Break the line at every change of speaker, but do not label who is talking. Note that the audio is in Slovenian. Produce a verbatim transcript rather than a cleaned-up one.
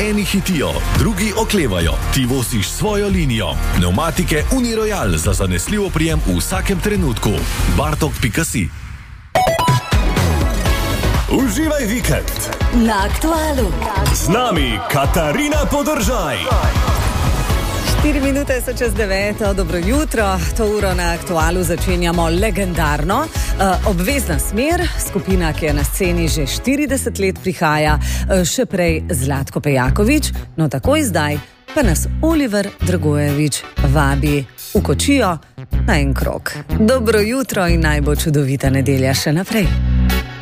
Eni hitijo, drugi oklevajo, ti vosiš svojo linijo. Pneumatike Uniroyal za zanesljiv oprijem v vsakem trenutku. bartok pika si.
Uživaj vikend
na Aktualu.
Z nami Katarina Podržaj.
Štiri minute so čez deveto, dobro jutro. To uro na Aktualu začenjamo legendarno. Uh, obvezna smer, skupina, ki je na sceni že štirideset let, prihaja, uh, še prej Zlatko Pejaković, no takoj zdaj pa nas Oliver Dragojević vabi v kočijo na en krog. Dobro jutro in naj bo čudovita nedelja še naprej.